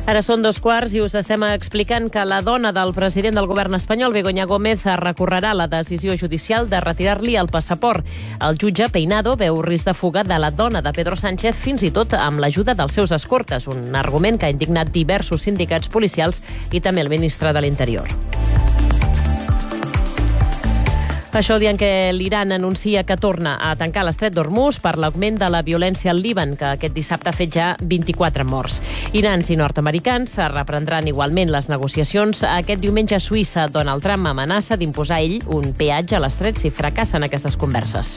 Ara són 2:15 i us estem explicant que la dona del president del govern espanyol, Begoña Gómez, recorrerà la decisió judicial de retirar-li el passaport. El jutge Peinado veu risc de fuga de la dona de Pedro Sánchez, fins i tot amb l'ajuda dels seus escortes, un argument que ha indignat diversos sindicats policials i també el ministre de l'Interior. Això dient que l'Iran anuncia que torna a tancar l'estret d'Hormuz per l'augment de la violència al Líban, que aquest dissabte ha fet ja 24 morts. Irans i nord-americans reprendran igualment les negociacions. Aquest diumenge a Suïssa, Donald Trump amenaça d'imposar ell un peatge a l'estret si fracassen aquestes converses.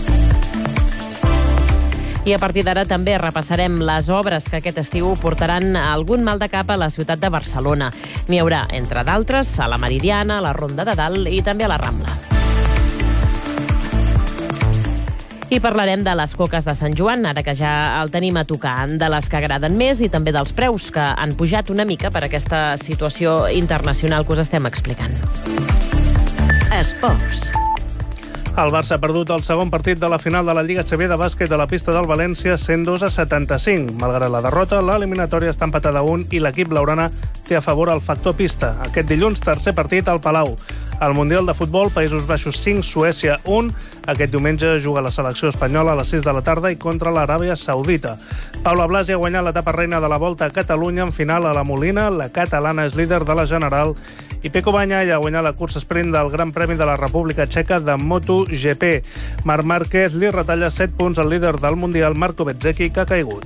I a partir d'ara també repassarem les obres que aquest estiu portaran algun mal de cap a la ciutat de Barcelona. N'hi haurà, entre d'altres, a la Meridiana, a la Ronda de Dalt i també a la Rambla. I parlarem de les coques de Sant Joan, ara que ja el tenim a tocar, de les que agraden més i també dels preus, que han pujat una mica per aquesta situació internacional que us estem explicant. Esports. El Barça ha perdut el segon partit de la final de la Lliga CB de bàsquet de la pista del València 102-75. Malgrat la derrota, l'eliminatòria està empatada a 1 i l'equip blaugrana té a favor el factor pista. Aquest dilluns, tercer partit al Palau. Al Mundial de Futbol, Països Baixos 5, Suècia 1. Aquest diumenge juga la selecció espanyola a les 6 de la tarda i contra l'Aràbia Saudita. Paula Blasi ha guanyat l'etapa reina de la Volta a Catalunya en final a la Molina. La catalana és líder de la general. I Pecco Bagnaia ha guanyat la cursa sprint del Gran Premi de la República Txeca de MotoGP. Marc Márquez li retalla 7 punts al líder del Mundial, Marco Bezzecchi, que ha caigut.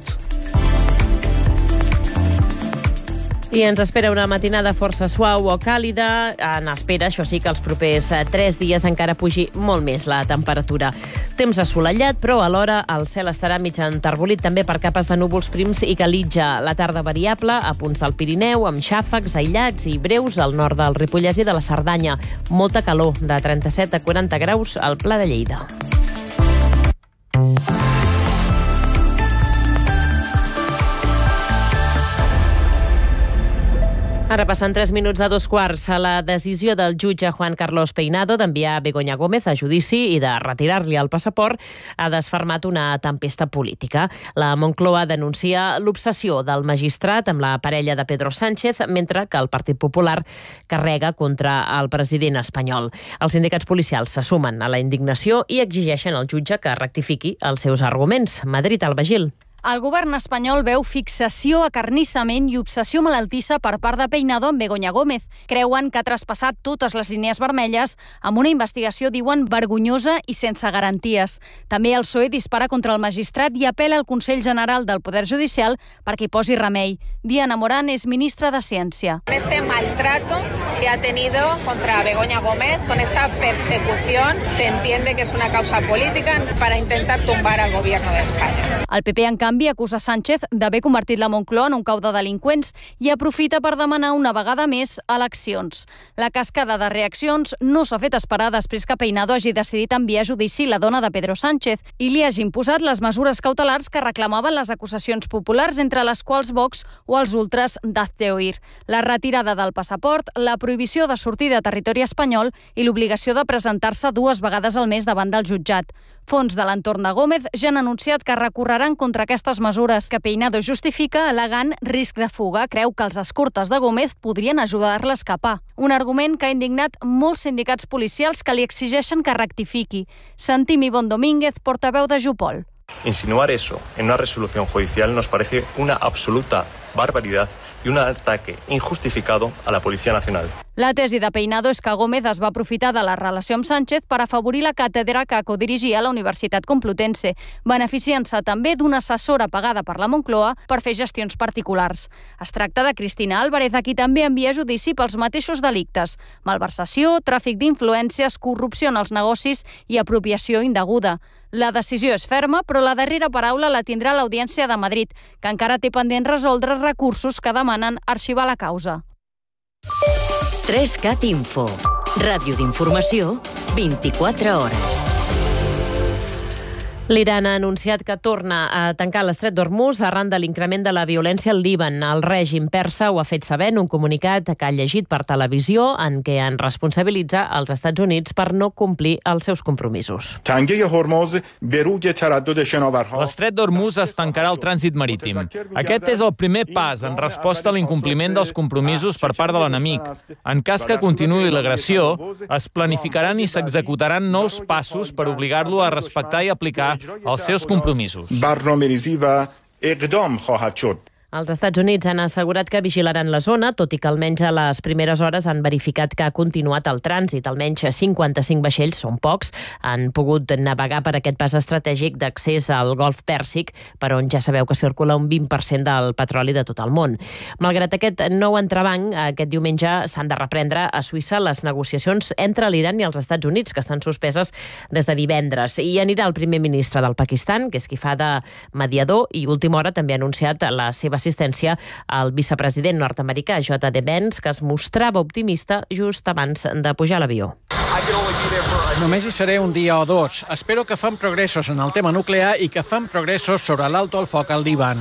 I ens espera una matinada força suau o càlida. En espera, això sí, que els propers 3 dies encara pugi molt més la temperatura. Temps assolellat, però alhora el cel estarà mig enterbolit també per capes de núvols prims i calitja. La tarda variable a punts del Pirineu, amb xàfecs aïllats i breus al nord del Ripollès i de la Cerdanya. Molta calor, de 37 a 40 graus al Pla de Lleida. Ara passen 3 minuts a 2:15. A la decisió del jutge Juan Carlos Peinado d'enviar Begoña Gómez a judici i de retirar-li el passaport ha desfermat una tempesta política. La Moncloa denuncia l'obsessió del magistrat amb la parella de Pedro Sánchez, mentre que el Partit Popular carrega contra el president espanyol. Els sindicats policials se sumen a la indignació i exigeixen al jutge que rectifiqui els seus arguments. Madrid, Alba Gil. El govern espanyol veu fixació, acarnissament i obsessió malaltissa per part de Peinado amb Begoña Gómez. Creuen que ha traspassat totes les línies vermelles amb una investigació, diuen, vergonyosa i sense garanties. També el PSOE dispara contra el magistrat i apela al Consell General del Poder Judicial perquè hi posi remei. Diana Morán és ministra de Ciència. Este maltrato que ha tenido contra Begoña Gómez, con esta persecución, se entiende que es una causa política para intentar tumbar al gobierno de España. El PP, en canvi, acusa Sánchez d'haver convertit la Moncloa en un cau de delinqüents i aprofita per demanar una vegada més eleccions. La cascada de reaccions no s'ha fet esperar després que Peinado hagi decidit enviar a judici la dona de Pedro Sánchez i li hagi imposat les mesures cautelars que reclamaven les acusacions populars, entre les quals Vox o els ultras d'Hazte Oír. La retirada del passaport, la prohibició de sortir de territori espanyol i l'obligació de presentar-se 2 vegades al mes davant del jutjat. Fons de l'entorn de Gómez ja han anunciat que recorreran contra aquestes mesures que Peinado justifica al·legant risc de fuga. Creu que els escortes de Gómez podrien ajudar-la a escapar. Un argument que ha indignat molts sindicats policials que li exigeixen que rectifiqui. Sentim Ivonne Domínguez, portaveu de Jupol. Insinuar eso en una resolución judicial nos parece una absoluta barbaridad y un ataque injustificado a la Policía Nacional. La tesi de Peinado és que Gómez es va aprofitar de la relació amb Sánchez per afavorir la càtedra que codirigia a la Universitat Complutense, beneficiant-se també d'una assessora pagada per la Moncloa per fer gestions particulars. Es tracta de Cristina Álvarez, a qui també envia judici pels mateixos delictes: malversació, tràfic d'influències, corrupció en els negocis i apropiació indeguda. La decisió és ferma, però la darrera paraula la tindrà l'Audiència de Madrid, que encara té pendent resoldre recursos que demanen arxivar la causa. 3CAT Info. Ràdio d'informació, 24 hores. L'Iran ha anunciat que torna a tancar l'estret d'Hormuz arran de l'increment de la violència al Líban. El règim persa ho ha fet saber en un comunicat que ha llegit per televisió en què en responsabilitza els Estats Units per no complir els seus compromisos. L'estret d'Hormuz es tancarà al trànsit marítim. Aquest és el primer pas en resposta a l'incompliment dels compromisos per part de l'enemic. En cas que continuï l'agressió, es planificaran i s'executaran nous passos per obligar-lo a respectar i aplicar els seus compromisos. Els Estats Units han assegurat que vigilaran la zona, tot i que almenys a les primeres hores han verificat que ha continuat el trànsit. Almenys 55 vaixells, són pocs, han pogut navegar per aquest pas estratègic d'accés al Golf Pèrsic, per on ja sabeu que circula un 20% del petroli de tot el món. Malgrat aquest nou entrebanc, aquest diumenge s'han de reprendre a Suïssa les negociacions entre l'Iran i els Estats Units, que estan suspeses des de divendres. I anirà el primer ministre del Pakistan, que és qui fa de mediador, i última hora també ha anunciat la seva assistència al vicepresident nord-americà J.D. Vance, que es mostrava optimista just abans de pujar a l'avió. Només hi seré un dia o dos. Espero que fem progressos en el tema nuclear i que fem progressos sobre l'alto al foc al Líban.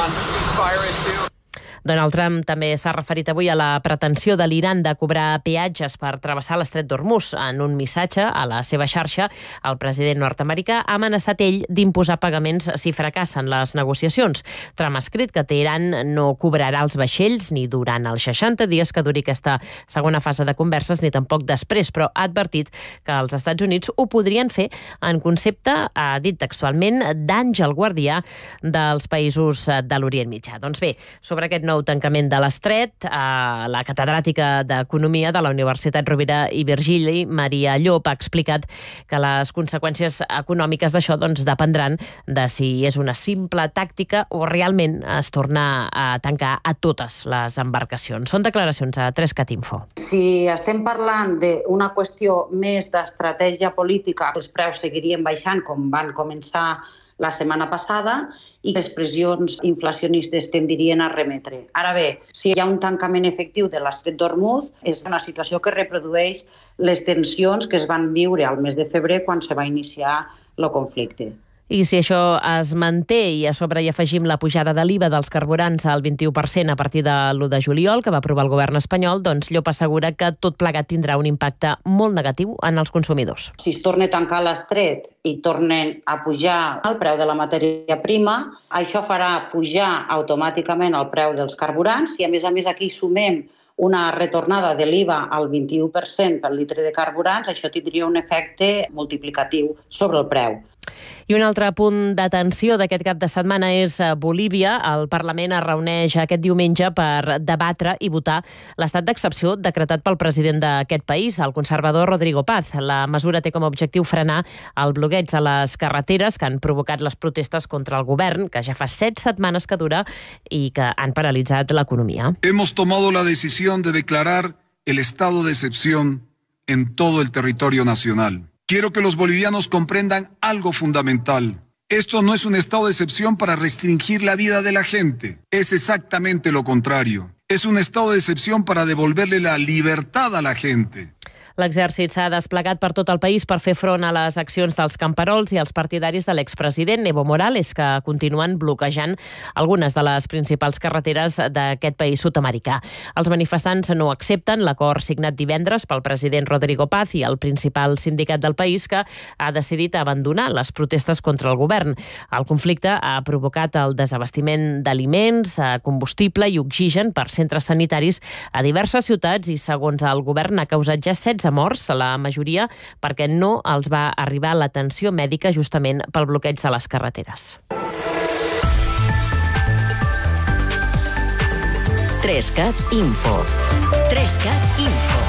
Donald Trump també s'ha referit avui a la pretensió de l'Iran de cobrar peatges per travessar l'estret d'Hormuz. En un missatge a la seva xarxa, el president nord-americà ha amenaçat ell d'imposar pagaments si fracassen les negociacions. Trump ha escrit que Teheran no cobrarà els vaixells ni durant els 60 dies que duri aquesta segona fase de converses, ni tampoc després, però ha advertit que els Estats Units ho podrien fer en concepte, ha dit textualment, d'àngel guardià dels països de l'Orient Mitjà. Doncs bé, sobre aquest nou tancament de l'estret, la catedràtica d'Economia de la Universitat Rovira i Virgili, Maria Llop, ha explicat que les conseqüències econòmiques d'això dependran de si és una simple tàctica o realment es torna a tancar a totes les embarcacions. Són declaracions a 3cat Info. Si estem parlant d'una qüestió més d'estratègia política, els preus seguirien baixant com van començar la setmana passada i les pressions inflacionistes tendirien a remetre. Ara bé, si hi ha un tancament efectiu de l'estret d'Hormuz, és una situació que reprodueix les tensions que es van viure al mes de febrer quan se va iniciar el conflicte. I si això es manté i a sobre hi afegim la pujada de l'IVA dels carburants al 21% a partir de l'1 de juliol, que va aprovar el govern espanyol, doncs Llop assegura que tot plegat tindrà un impacte molt negatiu en els consumidors. Si es torna a tancar l'estret i tornen a pujar el preu de la matèria prima, això farà pujar automàticament el preu dels carburants. Si a més aquí sumem una retornada de l'IVA al 21% per litre de carburants, això tindria un efecte multiplicatiu sobre el preu. I un altre punt d'atenció d'aquest cap de setmana és Bolívia. El Parlament es reuneix aquest diumenge per debatre i votar l'estat d'excepció decretat pel president d'aquest país, el conservador Rodrigo Paz. La mesura té com a objectiu frenar el bloqueig de les carreteres que han provocat les protestes contra el govern, que ja fa 7 setmanes que dura i que han paralitzat l'economia. Hemos tomado la decisión de declarar el estado de excepción en todo el territorio nacional. Quiero que los bolivianos comprendan algo fundamental. Esto no es un estado de excepción para restringir la vida de la gente. Es exactamente lo contrario. Es un estado de excepción para devolverle la libertad a la gente. L'exèrcit s'ha desplegat per tot el país per fer front a les accions dels camperols i els partidaris de l'expresident Evo Morales, que continuen bloquejant algunes de les principals carreteres d'aquest país sud-americà. Els manifestants no accepten l'acord signat divendres pel president Rodrigo Paz i el principal sindicat del país, que ha decidit abandonar les protestes contra el govern. El conflicte ha provocat el desabastiment d'aliments, combustible i oxigen per centres sanitaris a diverses ciutats i, segons el govern, ha causat ja 16 morts, la majoria perquè no els va arribar l'atenció mèdica justament pel bloqueig de les carreteres. 3cat Info. 3cat Info.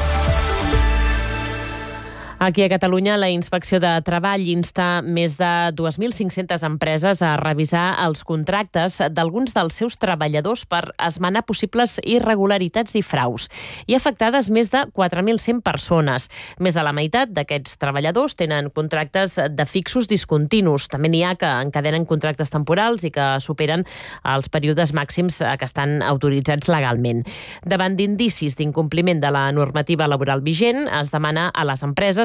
Aquí a Catalunya, la Inspecció de Treball insta més de 2.500 empreses a revisar els contractes d'alguns dels seus treballadors per esmenar possibles irregularitats i fraus. Hi ha afectades més de 4.100 persones. Més de la meitat d'aquests treballadors tenen contractes de fixos discontinus. També n'hi ha que encadenen contractes temporals i que superen els períodes màxims que estan autoritzats legalment. Davant d'indicis d'incompliment de la normativa laboral vigent, es demana a les empreses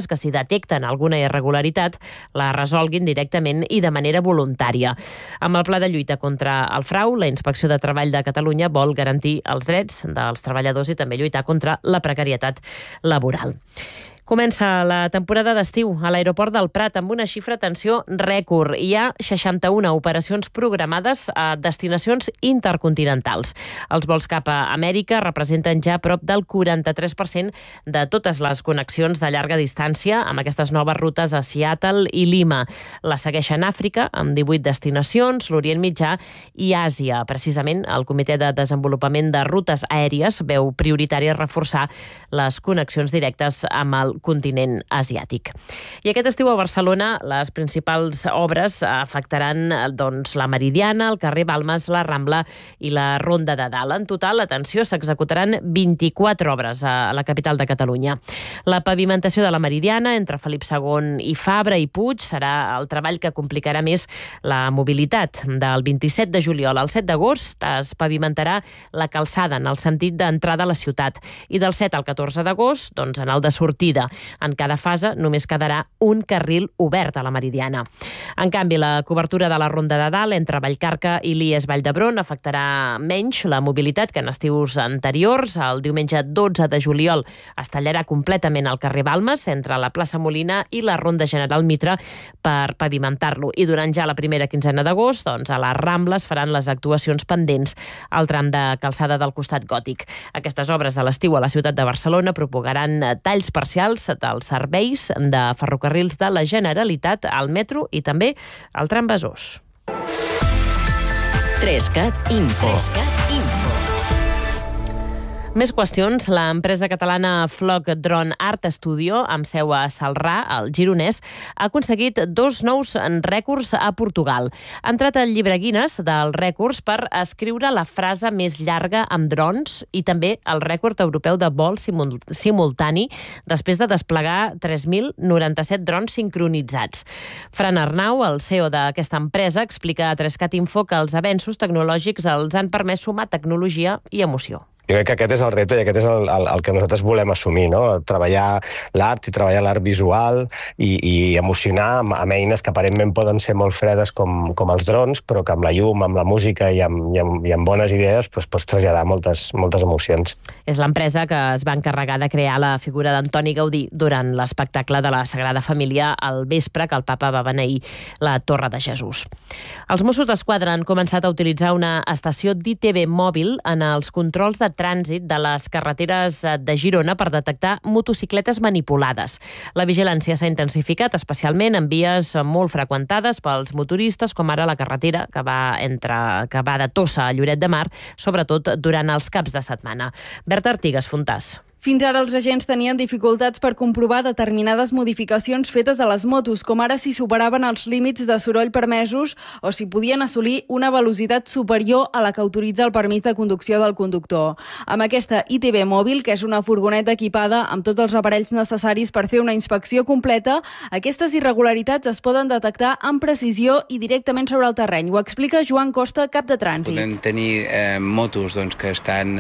motociclistes que, si detecten alguna irregularitat, la resolguin directament i de manera voluntària. Amb el pla de lluita contra el frau, la Inspecció de Treball de Catalunya vol garantir els drets dels treballadors i també lluitar contra la precarietat laboral. Comença la temporada d'estiu a l'aeroport del Prat amb una xifra, atenció, rècord. Hi ha 61 operacions programades a destinacions intercontinentals. Els vols cap a Amèrica representen ja prop del 43% de totes les connexions de llarga distància amb aquestes noves rutes a Seattle i Lima. La segueixen Àfrica, amb 18 destinacions, l'Orient Mitjà i Àsia. Precisament, el Comitè de Desenvolupament de Rutes Aèries veu prioritari reforçar les connexions directes amb el continent asiàtic. I aquest estiu a Barcelona les principals obres afectaran la Meridiana, el carrer Balmes, la Rambla i la Ronda de Dalt. En total, atenció, s'executaran 24 obres a la capital de Catalunya. La pavimentació de la Meridiana entre Felip II i Fabra i Puig serà el treball que complicarà més la mobilitat. Del 27 de juliol al 7 d'agost es pavimentarà la calçada en el sentit d'entrada a la ciutat i del 7 al 14 d'agost en el de sortida. En cada fase només quedarà un carril obert a la Meridiana. En canvi, la cobertura de la Ronda de Dalt entre Vallcarca i l'IES Vall d'Hebron afectarà menys la mobilitat que en estius anteriors. El diumenge 12 de juliol es tallarà completament el carrer Balmes entre la plaça Molina i la Ronda General Mitra per pavimentar-lo. I durant ja la primera quinzena d'agost, a les Rambles faran les actuacions pendents al tram de calçada del costat gòtic. Aquestes obres de l'estiu a la ciutat de Barcelona proposaran talls parcials dels serveis de ferrocarrils de la Generalitat, al metro i també al tram Besòs. 3CAT Info. Més qüestions. L'empresa catalana Flock Drone Art Studio, amb seu a Celrà, al Gironès, ha aconseguit 2 nous rècords a Portugal. Ha entrat al llibre Guinness dels rècords per escriure la frase més llarga amb drons i també el rècord europeu de vol simultani després de desplegar 3.097 drons sincronitzats. Fran Arnau, el CEO d'aquesta empresa, explica a 3CAT Info que els avenços tecnològics els han permès sumar tecnologia i emoció. Jo crec que aquest és el repte i aquest és el que nosaltres volem assumir, no? Treballar l'art i treballar l'art visual i emocionar amb eines que aparentment poden ser molt fredes com els drons, però que amb la llum, amb la música i amb bones idees pots traslladar moltes emocions. És l'empresa que es va encarregar de crear la figura d'Antoni Gaudí durant l'espectacle de la Sagrada Família al vespre que el papa va beneir la Torre de Jesús. Els Mossos d'Esquadra han començat a utilitzar una estació d'ITV mòbil en els controls de trànsit de les carreteres de Girona per detectar motocicletes manipulades. La vigilància s'ha intensificat, especialment en vies molt freqüentades pels motoristes, com ara la carretera que va de Tossa a Lloret de Mar, sobretot durant els caps de setmana. Berta Artigas, Fontàs. Fins ara els agents tenien dificultats per comprovar determinades modificacions fetes a les motos, com ara si superaven els límits de soroll permesos o si podien assolir una velocitat superior a la que autoritza el permís de conducció del conductor. Amb aquesta ITV mòbil, que és una furgoneta equipada amb tots els aparells necessaris per fer una inspecció completa, aquestes irregularitats es poden detectar amb precisió i directament sobre el terreny. Ho explica Joan Costa, cap de trànsit. Podem tenir motos que estan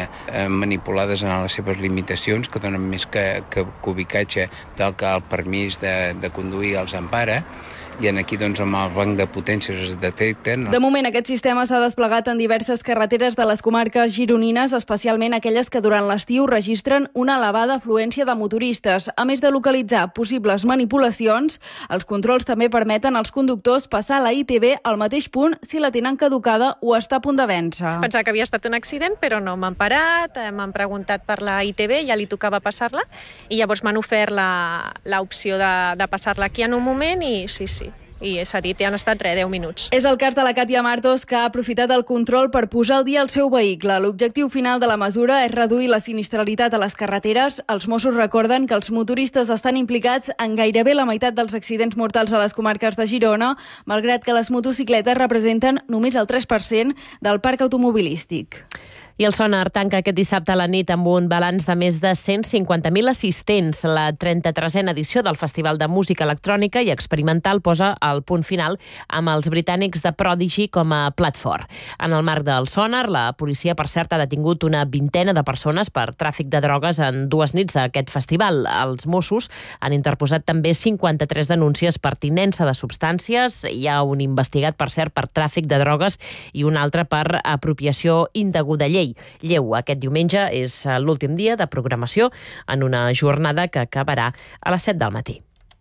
manipulades en les seves limitacions, que donen més que ubicatge del que el permís de conduir els empara, i aquí amb el banc de potències es detecten. De moment aquest sistema s'ha desplegat en diverses carreteres de les comarques gironines, especialment aquelles que durant l'estiu registren una elevada afluència de motoristes. A més de localitzar possibles manipulacions, els controls també permeten als conductors passar la ITV al mateix punt si la tenen caducada o està a punt de vèncer. Pensava que havia estat un accident, però no m'han parat, m'han preguntat per la ITV, ja li tocava passar-la, i llavors m'han ofert l'opció de passar-la aquí en un moment i sí. I s'ha dit, ja han estat 10 minuts. És el cas de la Càtia Martos, que ha aprofitat el control per posar al dia el seu vehicle. L'objectiu final de la mesura és reduir la sinistralitat a les carreteres. Els Mossos recorden que els motoristes estan implicats en gairebé la meitat dels accidents mortals a les comarques de Girona, malgrat que les motocicletes representen només el 3% del parc automobilístic. I el Sonar tanca aquest dissabte a la nit amb un balanç de més de 150.000 assistents. La 33a edició del Festival de Música Electrònica i Experimental posa el punt final amb els britànics de Prodigy com a plat fort. En el marc del Sonar, la policia, per cert, ha detingut una vintena de persones per tràfic de drogues en 2 nits d'aquest festival. Els Mossos han interposat també 53 denúncies per tinença de substàncies. Hi ha un investigat, per cert, per tràfic de drogues i un altre per apropiació indeguda lleu. Aquest diumenge és l'últim dia de programació en una jornada que acabarà a les 7 del matí.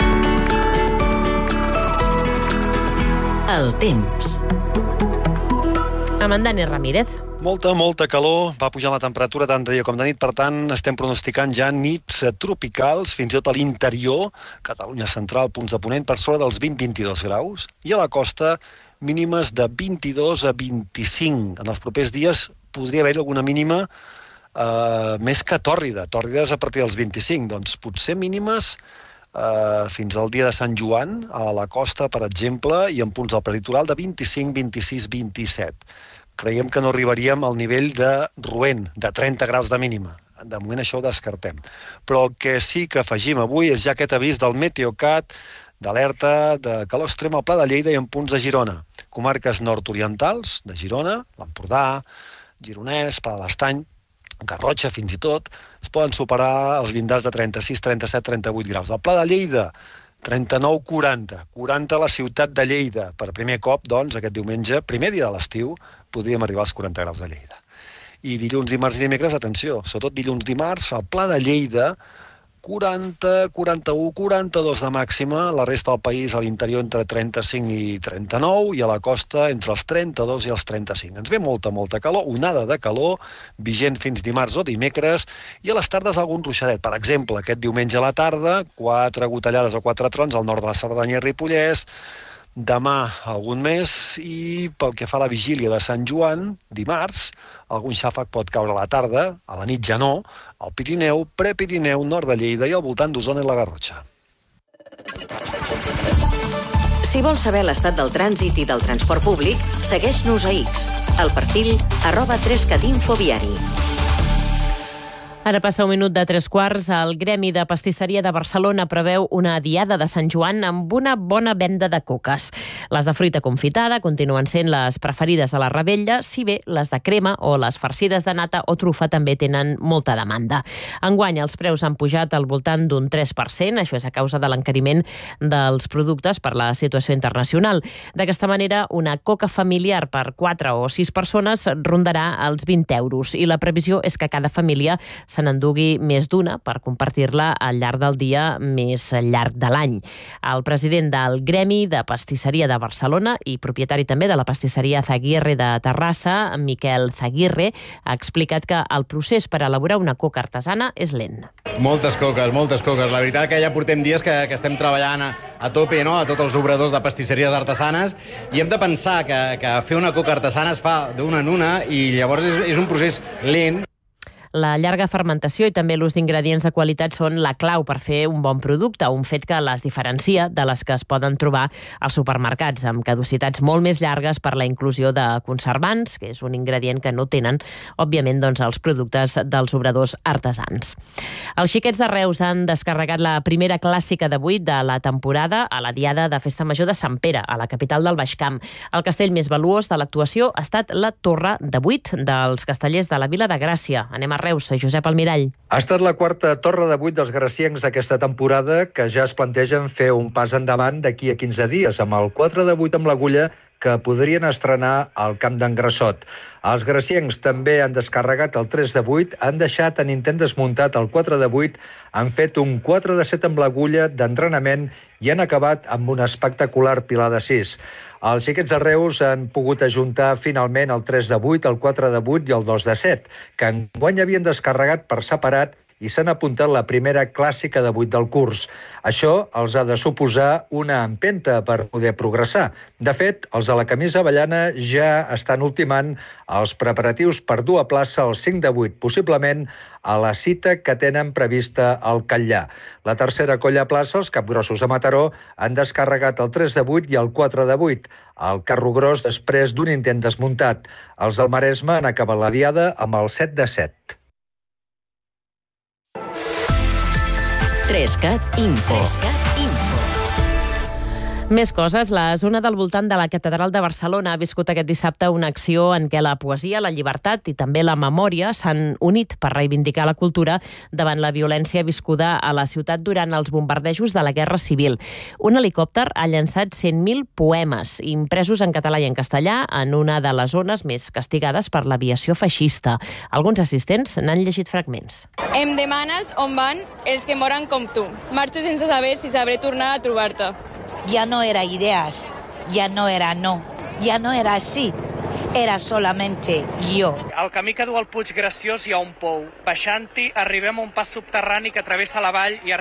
El temps. Amb en Dani Ramírez. Molta calor, va pujar la temperatura tant de dia com de nit, per tant estem pronosticant ja nits tropicals, fins i tot a l'interior, Catalunya central, punts de ponent, per sobre dels 20-22 graus, i a la costa mínimes de 22 a 25. En els propers dies podria haver-hi alguna mínima més que tòrrida. Tòrrida és a partir dels 25, doncs potser mínimes fins al dia de Sant Joan, a la costa, per exemple, i en punts del peritoral de 25, 26, 27. Creiem que no arribaríem al nivell de Roent, de 30 graus de mínima. De moment això ho descartem. Però el que sí que afegim avui és ja aquest avís del Meteocat, d'alerta de calor extrem al Pla de Lleida i en punts de Girona. Comarques nord-orientals de Girona, l'Empordà, Gironès, Pla de l'Estany, Garrotxa fins i tot, es poden superar els llindars de 36, 37, 38 graus. Al Pla de Lleida, 39, 40. 40 a la ciutat de Lleida. Per primer cop, doncs, aquest diumenge, primer dia de l'estiu, podríem arribar als 40 graus de Lleida. I dilluns, dimarts i dimecres, atenció, sobretot dilluns, dimarts, al Pla de Lleida, 40, 41, 42 de màxima, la resta del país a l'interior entre 35 i 39 i a la costa entre els 32 i els 35. Ens ve molta calor, onada de calor, vigent fins dimarts o dimecres, i a les tardes algun ruixadet. Per exemple, aquest diumenge a la tarda, 4 gotellades o 4 trons al nord de la Cerdanya i Ripollès, demà algun més, i pel que fa a la vigília de Sant Joan, dimarts, algun xàfec pot caure a la tarda, a la nit ja no, al Pirineu, Prepirineu, nord de Lleida i al voltant d'Osona i la Garrotxa. Si vols saber l'estat del trànsit i del transport públic, segueix-nos a X, al perfil @3catinfoviari. Ara passa un minut de 3:15. El Gremi de Pastisseria de Barcelona preveu una diada de Sant Joan amb una bona venda de coques. Les de fruita confitada continuen sent les preferides a la Rebella, si bé les de crema o les farcides de nata o trufa també tenen molta demanda. Enguany els preus han pujat al voltant d'un 3%, això és a causa de l'encariment dels productes per la situació internacional. D'aquesta manera, una coca familiar per 4 o 6 persones rondarà els 20 euros i la previsió és que cada família se n'endugui més d'una per compartir-la al llarg del dia més llarg de l'any. El president del Gremi de Pastisseria de Barcelona i propietari també de la pastisseria Zaguirre de Terrassa, Miquel Zaguirre, ha explicat que el procés per elaborar una coca artesana és lent. Moltes coques. La veritat que ja portem dies que estem treballant a tope, no?, a tots els obradors de pastisseries artesanes, i hem de pensar que fer una coca artesana es fa d'una en una i llavors és un procés lent. La llarga fermentació i també l'ús d'ingredients de qualitat són la clau per fer un bon producte, un fet que les diferencia de les que es poden trobar als supermercats, amb caducitats molt més llargues per la inclusió de conservants, que és un ingredient que no tenen, òbviament, doncs, els productes dels obradors artesans. Els xiquets de Reus han descarregat la primera clàssica de 8 de la temporada a la Diada de Festa Major de Sant Pere, a la capital del Baix Camp. El castell més valuós de l'actuació ha estat la Torre de 8 dels castellers de la Vila de Gràcia. Anem a Reus, Josep Almirall. Ha estat la quarta torre de 8 dels graciencs aquesta temporada, que ja es plantegen fer un pas endavant d'aquí a 15 dies, amb el 4 de 8 amb l'agulla que podrien estrenar al Camp d'en Grassot. Els graciencs també han descarregat el 3 de 8, han deixat en intent desmuntat el 4 de 8, han fet un 4 de 7 amb l'agulla d'entrenament i han acabat amb un espectacular pilar de 6. Els xiquets de Reus han pogut ajuntar finalment el 3 de 8, el 4 de 8 i el 2 de 7, que enguany havien descarregat per separat i s'han apuntat la primera clàssica de 8 del curs. Això els ha de suposar una empenta per poder progressar. De fet, els de la camisa avellana ja estan ultimant els preparatius per dur a plaça el 5 de 8, possiblement a la cita que tenen prevista al Catllà. La tercera colla a plaça, els capgrossos de Mataró, han descarregat el 3 de 8 i el 4 de 8, el carro gros després d'un intent desmuntat. Els del Maresme han acabat la diada amb el 7 de 7. 3CAT Info. Més coses. La zona del voltant de la Catedral de Barcelona ha viscut aquest dissabte una acció en què la poesia, la llibertat i també la memòria s'han unit per reivindicar la cultura davant la violència viscuda a la ciutat durant els bombardejos de la Guerra Civil. Un helicòpter ha llançat 100.000 poemes impresos en català i en castellà en una de les zones més castigades per l'aviació feixista. Alguns assistents n'han llegit fragments. Em demanes on van els que moren com tu. Marxo sense saber si sabré tornar a trobar-te. Ya no era ideas, ya no era no, ya no era así, era solamente yo. Al camí que du al Puig Graciós hi ha un pou. Baixant-hi arribem a un pas subterrani que travessa la vall i